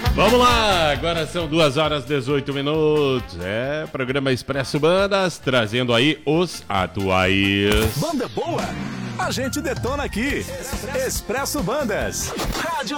Vamos lá, agora são 2h18. Programa Expresso Bandas, trazendo aí os atuais. Banda boa, a gente detona aqui. Expresso Bandas, Rádio